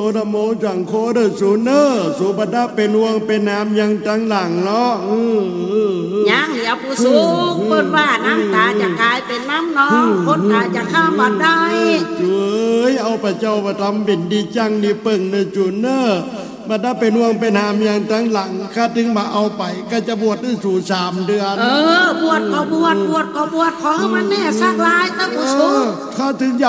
นะโมจังโคเดสูเนอสุปดาเป็นวงเป็นน้ำยังจังหลังเนาะยังเหลียวผู้สูงเปิ้นว่าน้ำตาจะกลายเป็นน้ำนองคนตาจะข้ามบัดได้ช่วยเอาพระเจ้ามาทำเป็นดีจังดีเปิ่งนะจูเนอมาได้เป็นวงเป็นหามอย่างจังหลังข้าถึงมาเอาไปก็จะบวชได้สู่3 เดือนบวชก็บวชขอมันแน่สักลายตะผู้สูงข้าถึง